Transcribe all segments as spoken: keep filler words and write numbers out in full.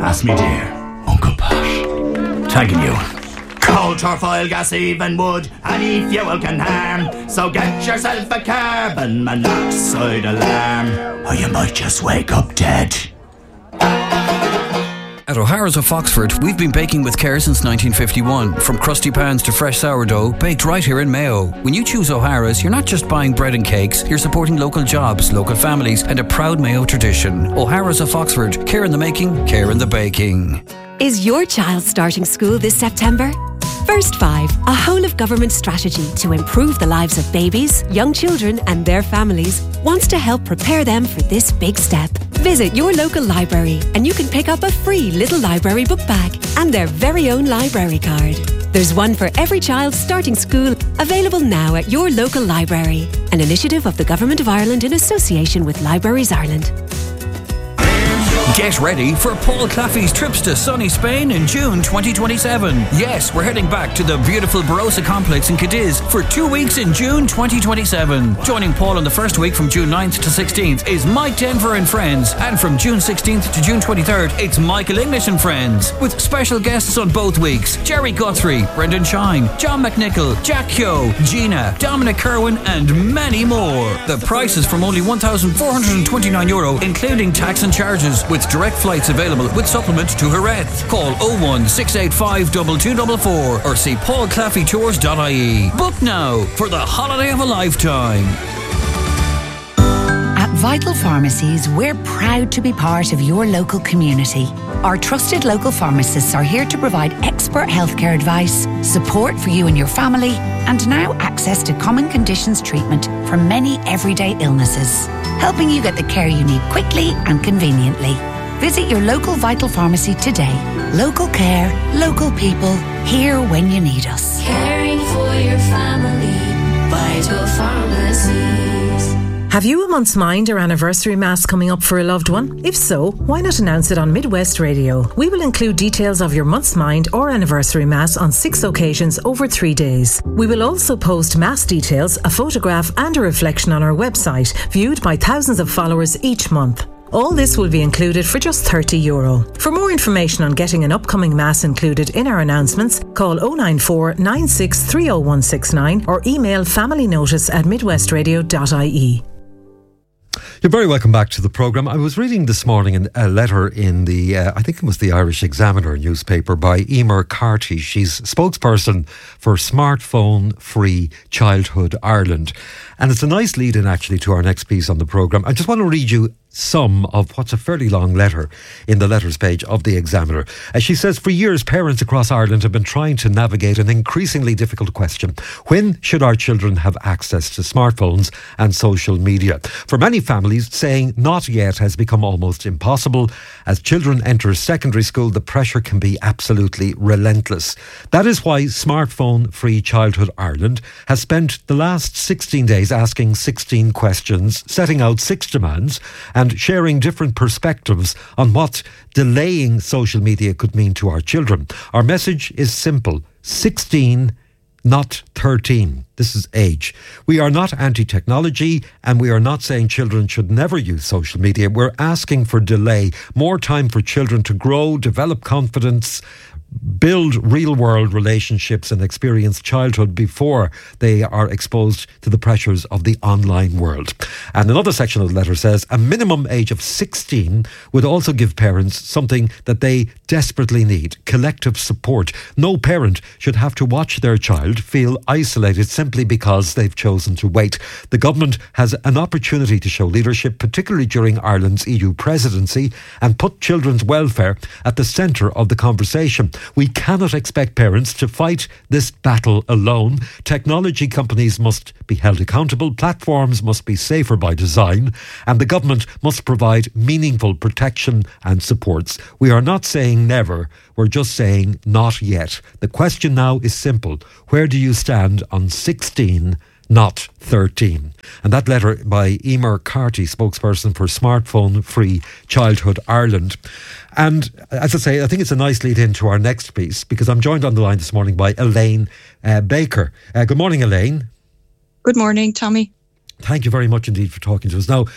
Ask me dear, Uncle Pat. Tagging you. Coal, charcoal, gas, even wood, any fuel can harm. So get yourself a carbon monoxide alarm, or you might just wake up dead. At O'Hara's of Foxford, we've been baking with care since nineteen fifty-one. From crusty pans to fresh sourdough, baked right here in Mayo. When you choose O'Hara's, you're not just buying bread and cakes, you're supporting local jobs, local families, and a proud Mayo tradition. O'Hara's of Foxford, care in the making, care in the baking. Is your child starting school this September? First Five, a whole-of-government strategy to improve the lives of babies, young children and their families, wants to help prepare them for this big step. Visit your local library and you can pick up a free Little Library book bag and their very own library card. There's one for every child starting school, available now at your local library. An initiative of the Government of Ireland in association with Libraries Ireland. Get ready for Paul Claffey's trips to sunny Spain in June twenty twenty-seven. Yes, we're heading back to the beautiful Barossa complex in Cadiz for two weeks in June twenty twenty-seven. Joining Paul on the first week from June ninth to sixteenth is Mike Denver and Friends, and from June sixteenth to June twenty-third it's Michael English and Friends, with special guests on both weeks: Jerry Guthrie, Brendan Shine, John McNichol, Jack Kyo, Gina, Dominic Kerwin and many more. The price is from only one thousand four hundred twenty-nine euro, including tax and charges, with direct flights available with supplement to Jerez. Call oh one six eight five two two four four or see paul claffey tours dot I E. Book now for the holiday of a lifetime. At Vital Pharmacies, we're proud to be part of your local community. Our trusted local pharmacists are here to provide expert healthcare advice, support for you and your family, and now access to common conditions treatment for many everyday illnesses, helping you get the care you need quickly and conveniently. Visit your local Vital Pharmacy today. Local care, local people, here when you need us. Caring for your family, Vital Pharmacies. Have you a month's mind or anniversary mass coming up for a loved one? If so, why not announce it on Midwest Radio? We will include details of your month's mind or anniversary mass on six occasions over three days. We will also post mass details, a photograph and a reflection on our website, viewed by thousands of followers each month. All this will be included for just thirty euro. For more information on getting an upcoming mass included in our announcements, call oh nine four nine six three oh one six nine or email familynotice at midwestradio dot I E. You're very welcome back to the programme. I was reading this morning a letter in the, uh, I think it was the Irish Examiner newspaper, by Emer Carty. She's spokesperson for Smartphone Free Childhood Ireland. And it's a nice lead-in actually to our next piece on the programme. I just want to read you some of what's a fairly long letter in the letters page of the Examiner. As she says, for years parents across Ireland have been trying to navigate an increasingly difficult question. When should our children have access to smartphones and social media? For many families, saying not yet has become almost impossible. As children enter secondary school, the pressure can be absolutely relentless. That is why Smartphone Free Childhood Ireland has spent the last sixteen days asking sixteen questions, setting out six demands and sharing different perspectives on what delaying social media could mean to our children. Our message is simple: sixteen, not thirteen. This is age. We are not anti-technology and we are not saying children should never use social media. We're asking for delay, more time for children to grow, develop confidence, build real-world relationships and experience childhood before they are exposed to the pressures of the online world. And another section of the letter says a minimum age of sixteen would also give parents something that they desperately need: collective support. No parent should have to watch their child feel isolated simply because they've chosen to wait. The government has an opportunity to show leadership, particularly during Ireland's E U presidency, and put children's welfare at the centre of the conversation. We cannot expect parents to fight this battle alone. Technology companies must be held accountable, platforms must be safer by design, and the government must provide meaningful protection and supports. We are not saying never, we're just saying not yet. The question now is simple: where do you stand on sixteen, not thirteen? And that letter by Emer Carty, spokesperson for Smartphone Free Childhood Ireland. And as I say, I think it's a nice lead in to our next piece, because I'm joined on the line this morning by Elaine uh, Baker. Uh, good morning, Elaine. Good morning, Tommy. Thank you very much indeed for talking to us. Now,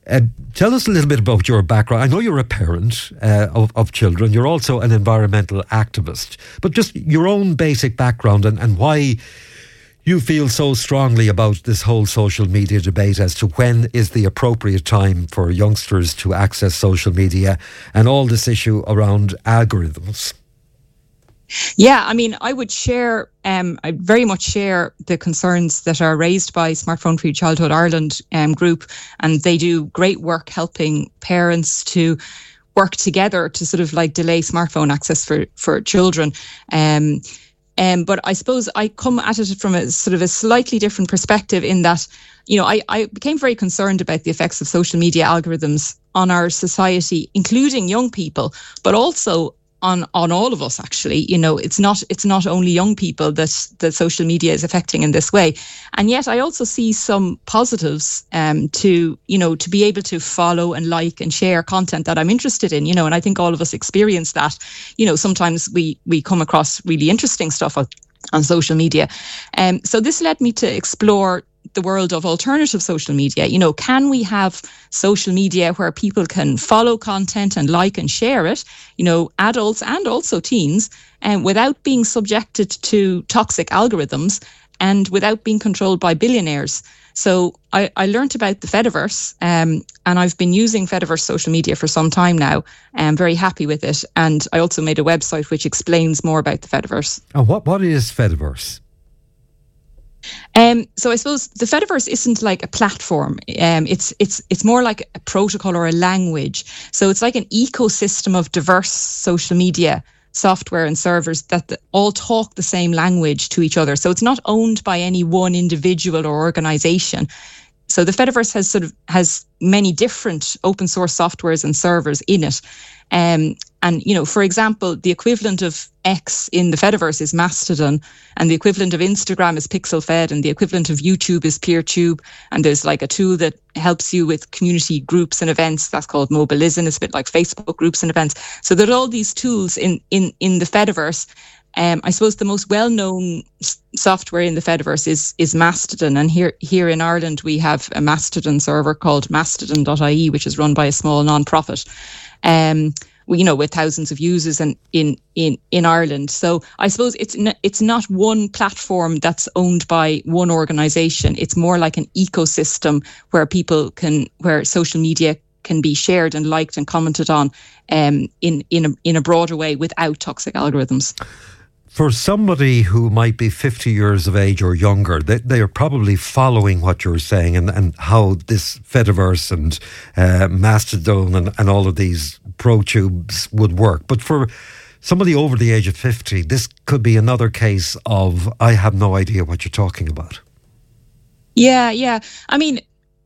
Uh, tell us a little bit about your background. I know you're a parent uh, of, of children. You're also an environmental activist. But just your own basic background and, and why you feel so strongly about this whole social media debate as to when is the appropriate time for youngsters to access social media and all this issue around algorithms. Yeah, I mean, I would share, um, I very much share the concerns that are raised by Smartphone Free Childhood Ireland um, group, and they do great work helping parents to work together to sort of like delay smartphone access for, for children. Um, um, but I suppose I come at it from a sort of a slightly different perspective in that, you know, I, I became very concerned about the effects of social media algorithms on our society, including young people, but also on on all of us, actually. You know, it's not it's not only young people that that social media is affecting in this way. And yet I also see some positives um to, you know, to be able to follow and like and share content that I'm interested in, you know, and I think all of us experience that. You know, sometimes we we come across really interesting stuff on, on social media. Um so this led me to explore the world of alternative social media. You know, can we have social media where people can follow content and like and share it, you know, adults and also teens, and um, without being subjected to toxic algorithms and without being controlled by billionaires? So I, I learned about the Fediverse, um, and I've been using Fediverse social media for some time now. I'm very happy with it. And I also made a website which explains more about the Fediverse. And what, what is Fediverse? Um, so I suppose the Fediverse isn't like a platform. Um, it's it's it's more like a protocol or a language. So it's like an ecosystem of diverse social media software and servers that the, all talk the same language to each other. So it's not owned by any one individual or organization. So the Fediverse has sort of has many different open source softwares and servers in it. Um, and, you know, for example, the equivalent of X in the Fediverse is Mastodon, and the equivalent of Instagram is PixelFed, and the equivalent of YouTube is PeerTube. And there's like a tool that helps you with community groups and events that's called Mobilizen. It's a bit like Facebook groups and events. So there are all these tools in in in the Fediverse. Um, I suppose the most well-known s- software in the Fediverse is is Mastodon, and here here in Ireland we have a Mastodon server called mastodon dot I E, which is run by a small non-profit, um, we, you know, with thousands of users and in in in Ireland. So I suppose it's n- it's not one platform that's owned by one organisation. It's more like an ecosystem where people can, where social media can be shared and liked and commented on, um, in in a in a broader way without toxic algorithms. For somebody who might be fifty years of age or younger, they, they are probably following what you're saying and, and how this Fediverse and uh, Mastodon and, and all of these ProTubes would work. But for somebody over the age of fifty, this could be another case of, I have no idea what you're talking about. Yeah, yeah. I mean,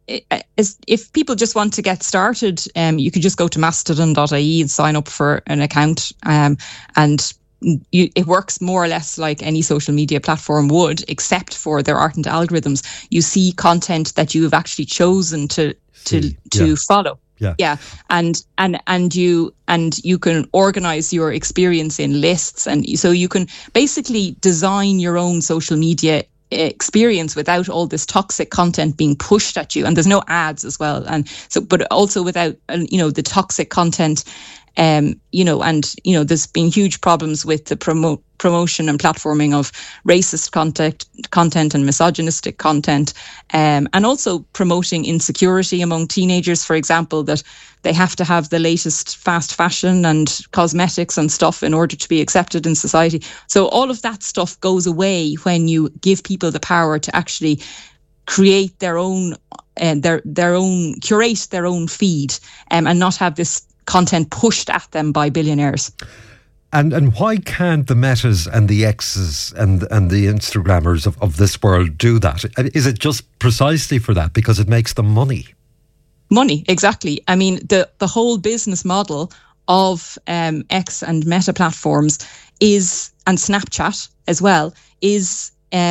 if people just want to get started, um, you can just go to mastodon dot I E and sign up for an account, um, and You, it works more or less like any social media platform would, except for there aren't algorithms. You see content that you have actually chosen to to see, to yeah. follow. Yeah, yeah, and and and you and you can organize your experience in lists, and so you can basically design your own social media experience without all this toxic content being pushed at you. And there's no ads as well, and so but also without you know the toxic content. Um, you know, and, you know, there's been huge problems with the promo- promotion and platforming of racist content, content and misogynistic content, um, and also promoting insecurity among teenagers, for example, that they have to have the latest fast fashion and cosmetics and stuff in order to be accepted in society. So all of that stuff goes away when you give people the power to actually create their own, uh, their their own, curate their own feed, um, and not have this content pushed at them by billionaires. And and why can't the Metas and the X's and and the Instagrammers of, of this world do that? Is it just precisely for that, because it makes them money? Money, exactly. I mean, the, the whole business model of um, X and Meta platforms is, and Snapchat as well, is um,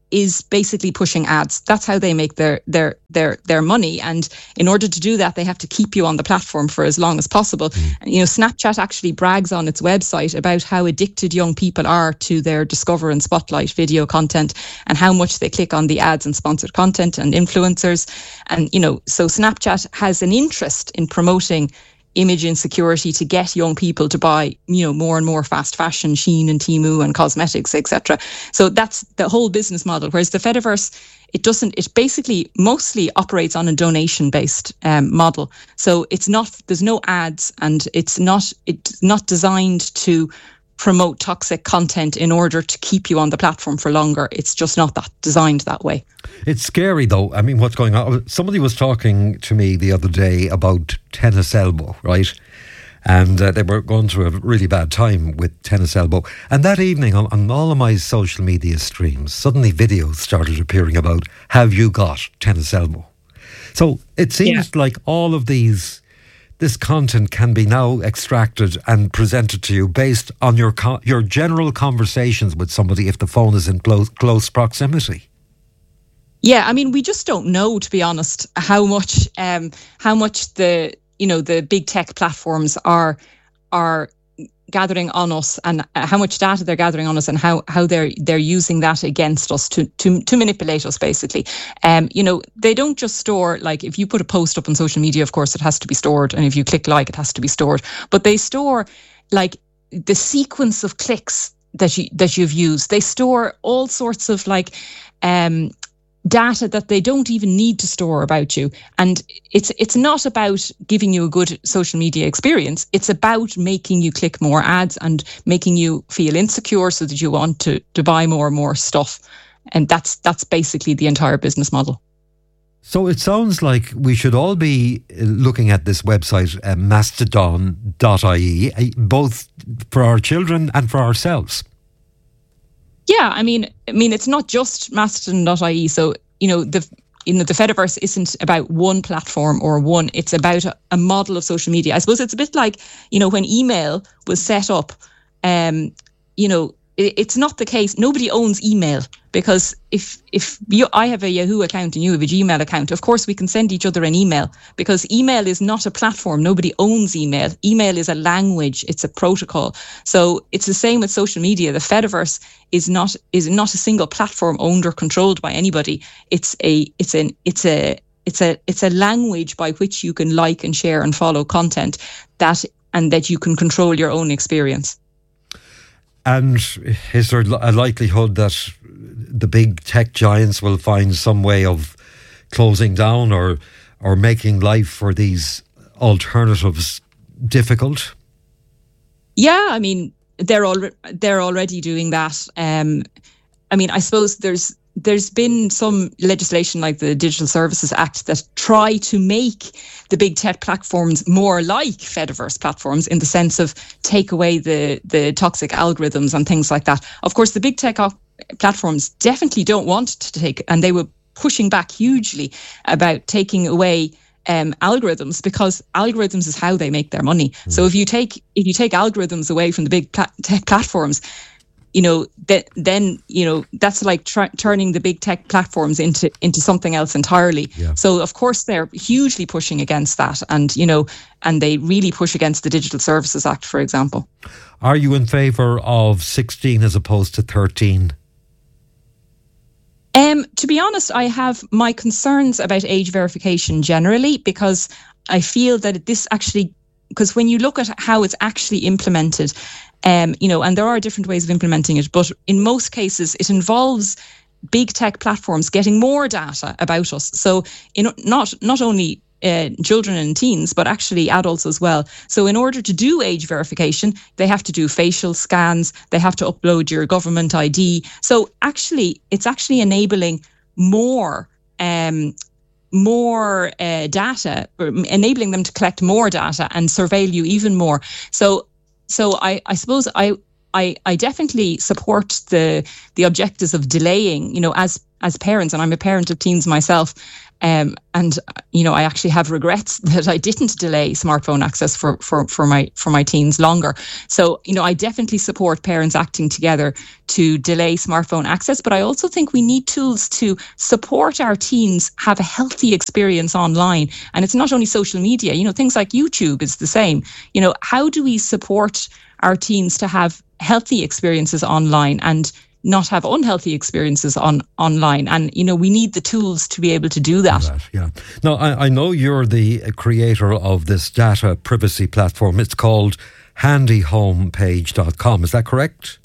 is basically pushing ads. That's how they make their their their their money. And in order to do that, they have to keep you on the platform for as long as possible. Mm. And, you know, Snapchat actually brags on its website about how addicted young people are to their Discover and Spotlight video content, and how much they click on the ads and sponsored content and influencers. And, you know, so Snapchat has an interest in promoting image insecurity to get young people to buy, you know, more and more fast fashion, Shein and Temu and cosmetics, et cetera. So that's the whole business model. Whereas the Fediverse, it doesn't, it basically mostly operates on a donation-based um, model. So it's not, there's no ads, and it's not, it's not designed to promote toxic content in order to keep you on the platform for longer. It's just not that designed that way. It's scary though. I mean, what's going on? Somebody was talking to me the other day about Tennis Elbow, right? And uh, they were going through a really bad time with Tennis Elbow. And that evening on, on all of my social media streams, suddenly videos started appearing about, have you got Tennis Elbow? So it seems yeah. like all of these this content can be now extracted and presented to you based on your co- your general conversations with somebody if the phone is in close, close proximity. Yeah, I mean, we just don't know, to be honest, how much um, how much the you know the big tech platforms are are gathering on us, and how much data they're gathering on us, and how how they're they're using that against us to to to manipulate us, basically. Um, you know, they don't just store, like, if you put a post up on social media, of course it has to be stored, and if you click like, it has to be stored. But they store, like, the sequence of clicks that you that you've used. They store all sorts of, like, um data that they don't even need to store about you. And it's it's not about giving you a good social media experience. It's about making you click more ads and making you feel insecure so that you want to to buy more and more stuff. And that's that's basically the entire business model. So it sounds like we should all be looking at this website, uh, mastodon dot I E, both for our children and for ourselves. Yeah, I mean, I mean, it's not just mastodon dot I E. So, you know, the you know the Fediverse isn't about one platform or one. It's about a, a model of social media. I suppose it's a bit like, you know, when email was set up. Um, you know, it, it's not the case. Nobody owns email, because if if you, I have a Yahoo account and you have a Gmail account, of course we can send each other an email, because email is not a platform. Nobody owns email. Email is a language. It's a protocol. So it's the same with social media. The Fediverse is not is not a single platform owned or controlled by anybody. It's a it's an it's a it's a it's a language by which you can like and share and follow content, that and that you can control your own experience. And is there a likelihood that the big tech giants will find some way of closing down or or making life for these alternatives difficult? Yeah, I mean, they're al- they're already doing that. Um, I mean, I suppose there's there's been some legislation like the Digital Services Act that try to make the big tech platforms more like Fediverse platforms, in the sense of take away the the toxic algorithms and things like that. Of course, the big tech op- platforms definitely don't want to take, and they were pushing back hugely about taking away um, algorithms, because algorithms is how they make their money. Mm. So if you take if you take algorithms away from the big pla- tech platforms, you know, that then, you know, that's like tra- turning the big tech platforms into into something else entirely. Yeah. So, of course, they're hugely pushing against that. And, you know, and they really push against the Digital Services Act, for example. Are you in favour of sixteen as opposed to thirteen? Um, to be honest, I have my concerns about age verification generally, because I feel that this actually, because when you look at how it's actually implemented, Um, you know, and there are different ways of implementing it, but in most cases, it involves big tech platforms getting more data about us. So, in not not only uh, children and teens, but actually adults as well. So, in order to do age verification, they have to do facial scans. They have to upload your government I D. So, actually, it's actually enabling more. Um, more uh, data, or enabling them to collect more data and surveil you even more. So. So I, I suppose I, I I definitely support the the objectives of delaying, you know, as as parents, and I'm a parent of teens myself, um, and you know, I actually have regrets that I didn't delay smartphone access for, for, for my for my teens longer. So, you know, I definitely support parents acting together to delay smartphone access, but I also think we need tools to support our teens have a healthy experience online. And it's not only social media, you know, things like YouTube is the same. You know, how do we support our teens to have healthy experiences online and not have unhealthy experiences on online? And, you know, we need the tools to be able to do that. that yeah. Now, I, I know you're the creator of this data privacy platform. It's called handy home page dot com. Is that correct?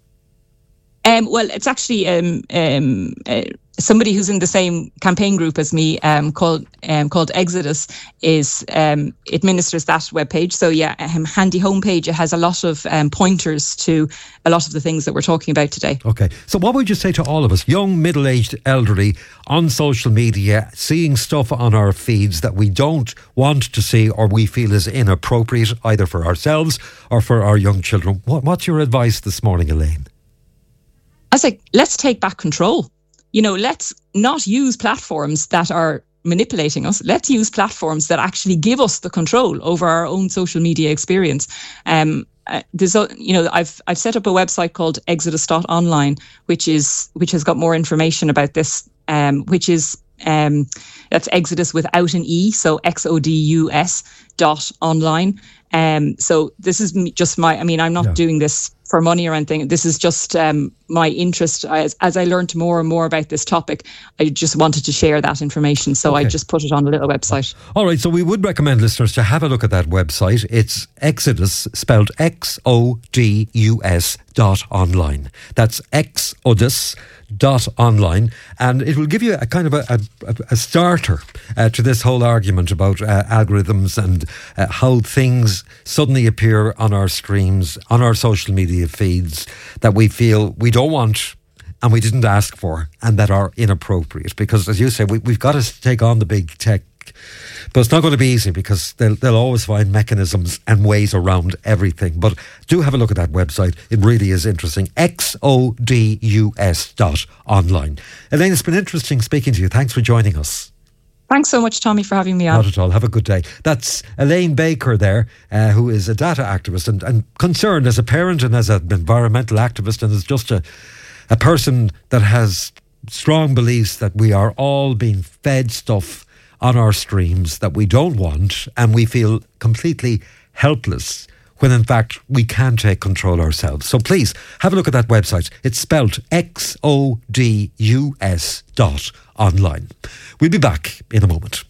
Um, well, it's actually um, um, uh, somebody who's in the same campaign group as me, um, called um, called Exodus, is um, administers that webpage. So yeah, um, handy homepage. It has a lot of um, pointers to a lot of the things that we're talking about today. Okay, so what would you say to all of us, young, middle-aged, elderly, on social media, seeing stuff on our feeds that we don't want to see or we feel is inappropriate, either for ourselves or for our young children? What, what's your advice this morning, Elaine? I was like, let's take back control. You know, let's not use platforms that are manipulating us. Let's use platforms that actually give us the control over our own social media experience. Um, uh, there's, a, you know, I've I've set up a website called exodus dot online, which is which has got more information about this. Um, which is um, that's Exodus without an E, so X O D U S dot online. Um, so this is just my, I mean, I'm not yeah. doing this for money or anything. This is just um, my interest. As, as I learned more and more about this topic, I just wanted to share that information. So okay. I just put it on a little website. All right. So we would recommend listeners to have a look at that website. It's Exodus, spelled X O D U S dot online. That's Exodus dot online, and it will give you a kind of a, a, a starter uh, to this whole argument about uh, algorithms and uh, how things suddenly appear on our streams, on our social media feeds that we feel we don't want and we didn't ask for and that are inappropriate. Because, as you say, we, we've got to take on the big tech. But it's not going to be easy because they'll, they'll always find mechanisms and ways around everything. But do have a look at that website. It really is interesting. X O D U S dot online. Elaine, it's been interesting speaking to you. Thanks for joining us. Thanks so much, Tommy, for having me on. Not at all. Have a good day. That's Elaine Baker there, uh, who is a data activist and, and concerned as a parent and as an environmental activist and as just a, a person that has strong beliefs that we are all being fed stuff on our streams that we don't want, and we feel completely helpless when in fact we can take control ourselves. So please have a look at that website. It's spelled X O D U S dot online. We'll be back in a moment.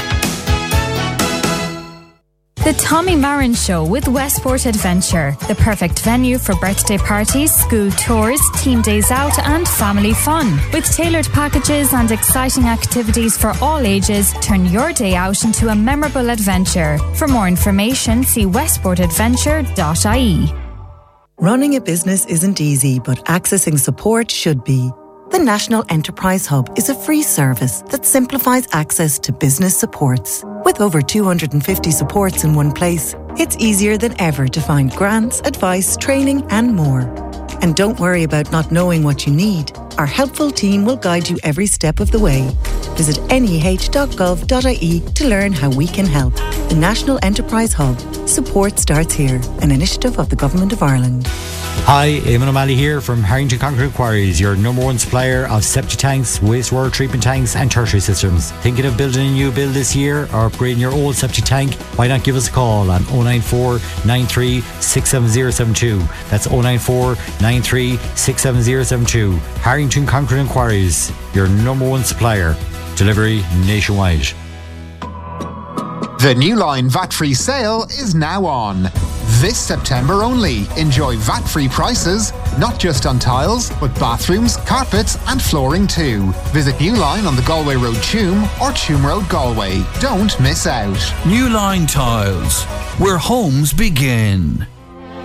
The Tommy Marin Show with Westport Adventure, the perfect venue for birthday parties, school tours, team days out and family fun. With tailored packages and exciting activities for all ages, turn your day out into a memorable adventure. For more information, see westport adventure dot I E. Running a business isn't easy, but accessing support should be. The National Enterprise Hub is a free service that simplifies access to business supports. With over two hundred fifty supports in one place, it's easier than ever to find grants, advice, training and more. And don't worry about not knowing what you need. Our helpful team will guide you every step of the way. Visit N E H dot gov dot I E to learn how we can help. The National Enterprise Hub. Support starts here, an initiative of the Government of Ireland. Hi, Eamon O'Malley here from Harrington Concrete Quarries, your number one supplier of septic tanks, wastewater treatment tanks and tertiary systems. Thinking of building a new build this year or upgrading your old septic tank? Why not give us a call on oh nine four, nine three, six seven zero seven two. That's oh nine four, nine three, six seven zero seven two. Harrington Concrete and Quarries, your number one supplier. Delivery nationwide. The New Line V A T-free sale is now on. This September only. Enjoy V A T-free prices, not just on tiles, but bathrooms, carpets and flooring too. Visit New Line on the Galway Road Tuam or Tuam Road Galway. Don't miss out. New Line Tiles, where homes begin.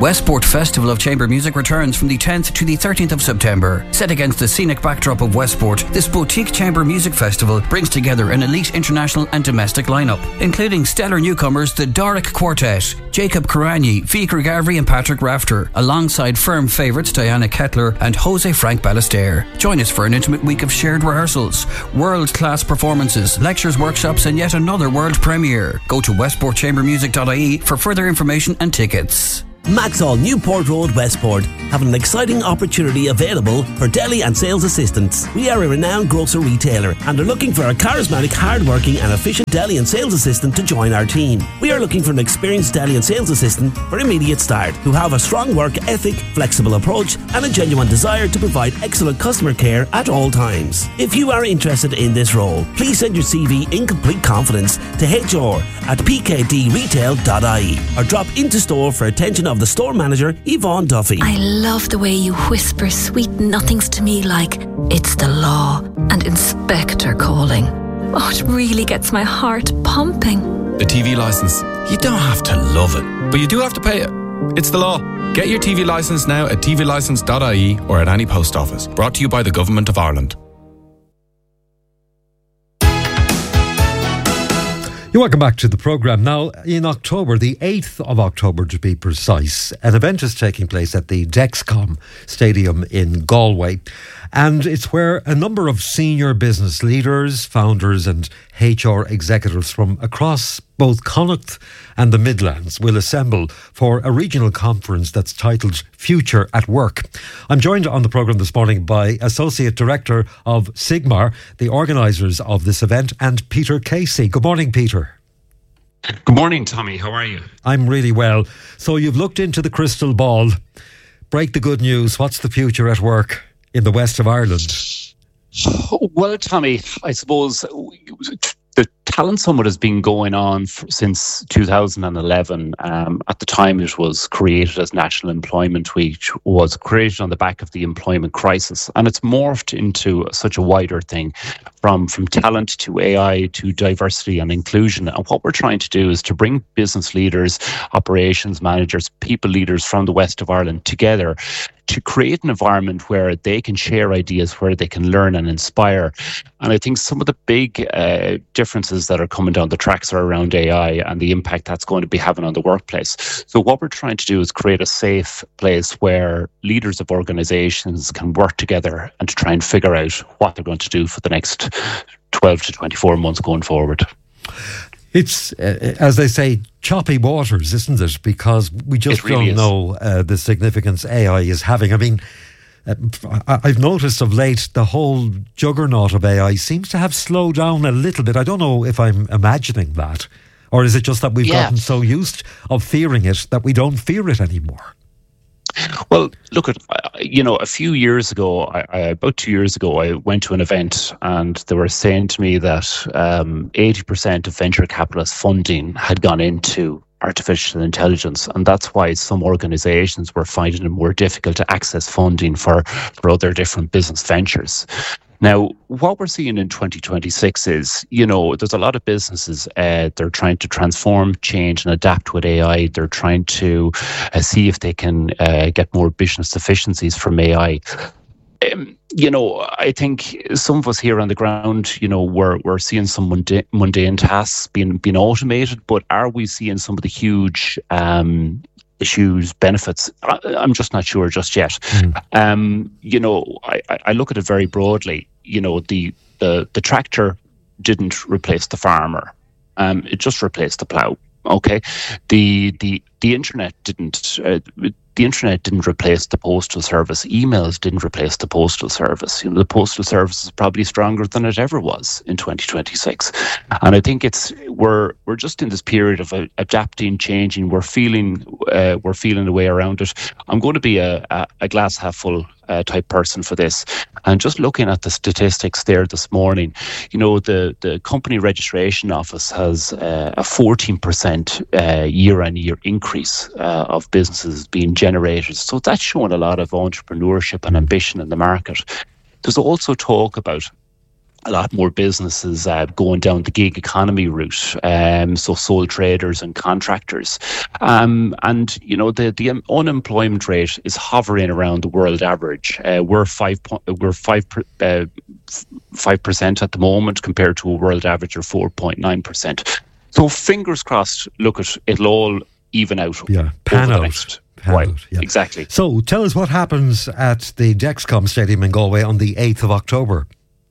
Westport Festival of Chamber Music returns from the tenth to the thirteenth of September. Set against the scenic backdrop of Westport, this boutique chamber music festival brings together an elite international and domestic lineup, including stellar newcomers the Doric Quartet, Jacob Karani, Fikar Gavri and Patrick Rafter, alongside firm favourites Diana Kettler and Jose Frank Ballester. Join us for an intimate week of shared rehearsals, world-class performances, lectures, workshops and yet another world premiere. Go to westport chamber music dot I E for further information and tickets. Maxall Newport Road, Westport have an exciting opportunity available for deli and sales assistants. We are a renowned grocer retailer and are looking for a charismatic, hard-working and efficient deli and sales assistant to join our team. We are looking for an experienced deli and sales assistant for immediate start who have a strong work ethic, flexible approach and a genuine desire to provide excellent customer care at all times. If you are interested in this role, please send your C V in complete confidence to H R at p k d retail dot I E or drop into store for attention of the store manager, Yvonne Duffy. I love the way you whisper sweet nothings to me like it's the law and inspector calling. Oh, it really gets my heart pumping. The T V licence, you don't have to love it, but you do have to pay it. It's the law. Get your T V licence now at t v licence dot I E or at any post office. Brought to you by the Government of Ireland. You're welcome back to the programme. Now, in October, the eighth of October to be precise, an event is taking place at the Dexcom Stadium in Galway. And it's where a number of senior business leaders, founders and H R executives from across both Connacht and the Midlands will assemble for a regional conference that's titled Future at Work. I'm joined on the programme this morning by Associate Director of Sigmar, the organisers of this event, and Peter Casey. Good morning, Peter. Good morning, Tommy. How are you? I'm really well. So you've looked into the crystal ball. Break the good news. What's the future at work in the west of Ireland? Well, Tommy, I suppose the Talent Summit has been going on for, since two thousand eleven. Um, at the time, it was created as National Employment Week, which was created on the back of the employment crisis. And it's morphed into such a wider thing, from, from talent to A I to diversity and inclusion. And what we're trying to do is to bring business leaders, operations managers, people leaders from the west of Ireland together to create an environment where they can share ideas, where they can learn and inspire. And I think some of the big uh, differences that are coming down the tracks are around A I and the impact that's going to be having on the workplace. So what we're trying to do is create a safe place where leaders of organizations can work together and to try and figure out what they're going to do for the next twelve to twenty-four months going forward. It's, uh, as they say, choppy waters, isn't it? Because we just really don't is. know uh, the significance A I is having. I mean, uh, I've noticed of late the whole juggernaut of A I seems to have slowed down a little bit. I don't know if I'm imagining that. Or is it just that we've yeah. gotten so used of fearing it that we don't fear it anymore? Well, look, at you know, a few years ago, I, I, about two years ago, I went to an event and they were saying to me that um, eighty percent of venture capitalist funding had gone into artificial intelligence. And that's why some organizations were finding it more difficult to access funding for, for other different business ventures. Now, what we're seeing in twenty twenty-six is, you know, there's a lot of businesses, uh, they're trying to transform, change and adapt with A I. They're trying to uh, see if they can uh, get more business efficiencies from A I. Um, you know, I think some of us here on the ground, you know, we're we're seeing some mundane, mundane tasks being being automated, but are we seeing some of the huge um, issues, benefits? I, I'm just not sure just yet. Mm. Um, you know, I, I look at it very broadly. You know, the the the tractor didn't replace the farmer; um, it just replaced the plough. Okay, the the the internet didn't. Uh, The internet didn't replace the postal service. Emails didn't replace the postal service. You know, the postal service is probably stronger than it ever was in twenty twenty-six. And I think it's we're we're just in this period of uh, adapting, changing. We're feeling uh, we're feeling a way around it. I'm going to be a, a, a glass half full uh, type person for this. And just looking at the statistics there this morning, you know, the the company registration office has uh, a fourteen percent uh, year on year increase uh, of businesses being generated. So that's showing a lot of entrepreneurship and ambition in the market. There's also talk about a lot more businesses uh, going down the gig economy route, um, so sole traders and contractors. Um, and, you know, the, the unemployment rate is hovering around the world average. Uh, we're five po- we're five uh, five percent at the moment compared to a world average of four point nine percent. So fingers crossed, look, at it'll all even out. Yeah, pan over out. The next Pan while. out, yeah. Exactly. So tell us what happens at the Dexcom Stadium in Galway on the eighth of October.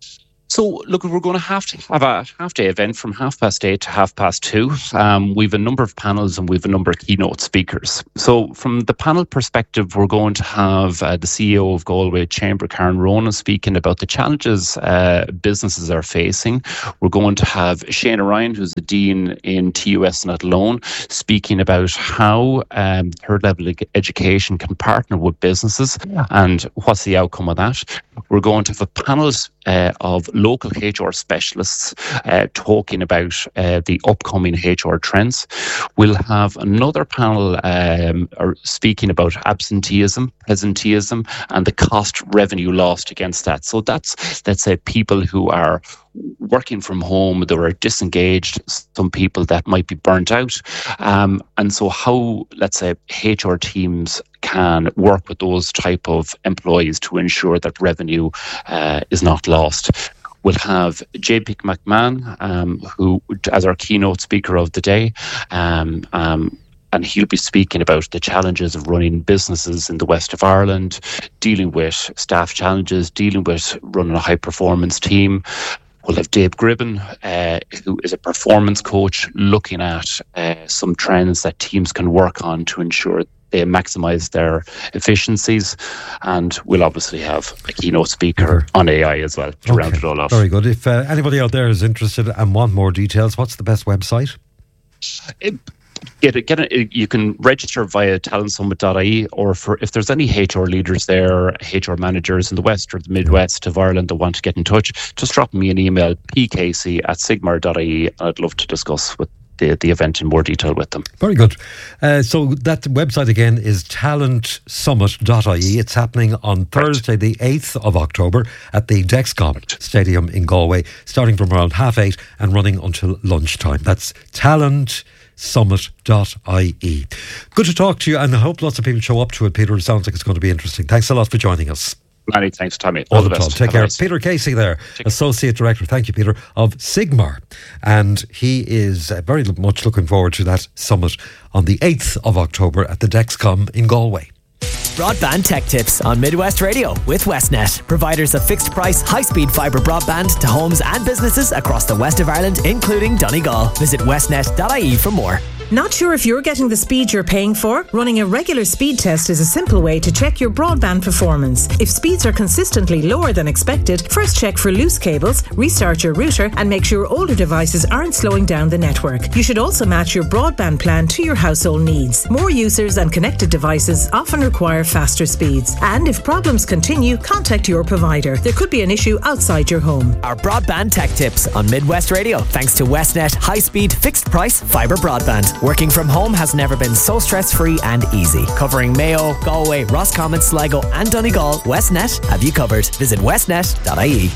So, look, we're going to have to have a half-day event from half past eight to half past two. Um, we have a number of panels and we have a number of keynote speakers. So, from the panel perspective, we're going to have uh, the C E O of Galway Chamber, Karen Ronan, speaking about the challenges uh, businesses are facing. We're going to have Shane Ryan, who's the Dean in T U S Not Alone, speaking about how um, third-level ed- education can partner with businesses and what's the outcome of that. We're going to have a panel uh, of local H R specialists uh, talking about uh, the upcoming H R trends. We'll have another panel um, speaking about absenteeism, presenteeism, and the cost revenue lost against that. So that's, let's say, people who are working from home, they are disengaged, some people that might be burnt out. Um, and so how, let's say, H R teams can work with those type of employees to ensure that revenue uh, is not lost. We'll have J P McMahon, um, who, as our keynote speaker of the day, um, um, and he'll be speaking about the challenges of running businesses in the west of Ireland, dealing with staff challenges, dealing with running a high-performance team. We'll have Dave Gribben, uh, who is a performance coach, looking at uh, some trends that teams can work on to ensure they maximise their efficiencies. And we'll obviously have a keynote speaker on A I as well to Okay, round it all off. Very good. If uh, anybody out there is interested and want more details, what's the best website? It, Get it, get it, you can register via talent summit dot I E, or for if there's any H R leaders there, H R managers in the West or the Midwest of Ireland that want to get in touch, just drop me an email, p k c at sigmar dot I E, and I'd love to discuss with the, the event in more detail with them. Very good. Uh, so that website again is talent summit dot I E. It's happening on Thursday, the eighth of October at the Dexcom Stadium in Galway, starting from around half eight and running until lunchtime. That's talent summit dot I E. Good to talk to you, and I hope lots of people show up to it, Peter. It sounds like it's going to be interesting. Thanks a lot for joining us. Many thanks, Tommy. All, All the best. All. Take Have care. nice. Peter Casey there, Take Associate Director, thank you, Peter, of Sigmar. And he is uh, very much looking forward to that summit on the eighth of October at the Dexcom in Galway. Broadband Tech Tips on Midwest Radio with Westnet, providers of fixed price, high speed fibre broadband to homes and businesses across the west of Ireland, including Donegal. Visit westnet dot I E for more. Not sure if you're getting the speed you're paying for? Running a regular speed test is a simple way to check your broadband performance. If speeds are consistently lower than expected, first check for loose cables, restart your router, and make sure older devices aren't slowing down the network. You should also match your broadband plan to your household needs. More users and connected devices often require faster speeds. And if problems continue, contact your provider. There could be an issue outside your home. Our Broadband Tech Tips on Midwest Radio, thanks to Westnet high-speed, fixed-price fibre broadband. Working from home has never been so stress-free and easy. Covering Mayo, Galway, Roscommon, Sligo and Donegal, Westnet have you covered. Visit westnet dot I E.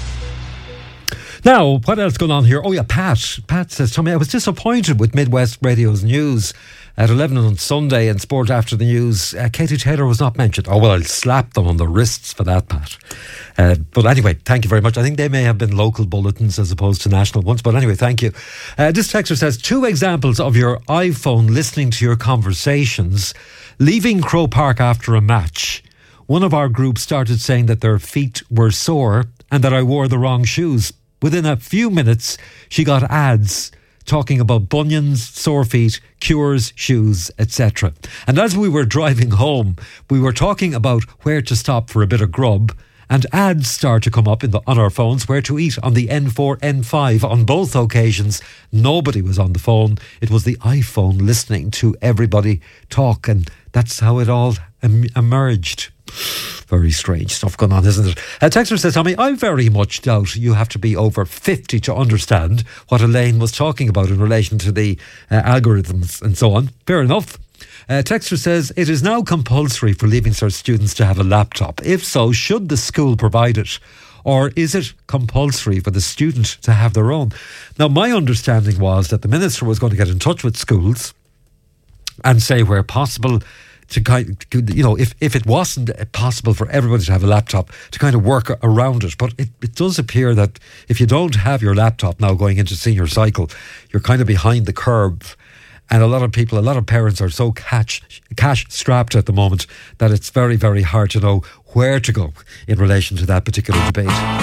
Now, what else going on here? Oh yeah, Pat. Pat says, Tommy, I was disappointed with Midwest Radio's news at eleven on Sunday and Sport After the News. Uh, Katie Taylor was not mentioned. Oh, well, I'll slap them on the wrists for that, Pat. Uh, but anyway, thank you very much. I think they may have been local bulletins as opposed to national ones. But anyway, thank you. Uh, this texter says, two examples of your iPhone listening to your conversations. Leaving Croke Park after a match. One of our group started saying that their feet were sore and that I wore the wrong shoes. Within a few minutes, she got ads talking about bunions, sore feet, cures, shoes, et cetera. And as we were driving home, we were talking about where to stop for a bit of grub, and ads start to come up in the, on our phones, where to eat on the N four, N five. On both occasions, nobody was on the phone. It was the iPhone listening to everybody talk, and that's how it all em- emerged. Very strange stuff going on, isn't it? A texter says, Tommy, I very much doubt you have to be over fifty to understand what Elaine was talking about in relation to the uh, algorithms and so on. Fair enough. Uh, texter says, it is now compulsory for Leaving Cert students to have a laptop. If so, should the school provide it? or is it compulsory for the student to have their own? Now, my understanding was that the Minister was going to get in touch with schools and say where possible, to kind, you know, if, if it wasn't possible for everybody to have a laptop, to kind of work around it. But it, it does appear that if you don't have your laptop now going into senior cycle, you're kind of behind the curve. And a lot of people, a lot of parents are so cash, cash strapped at the moment that it's very, very hard to know where to go in relation to that particular debate.